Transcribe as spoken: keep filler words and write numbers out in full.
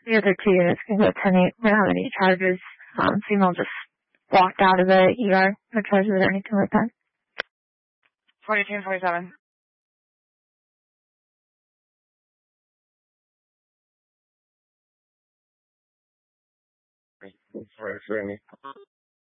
The other two units can go ten eight. We don't have any charges. Um, female just walked out of the E R. No charges or anything like that. twenty-two and twenty-seven. Sorry, Randy.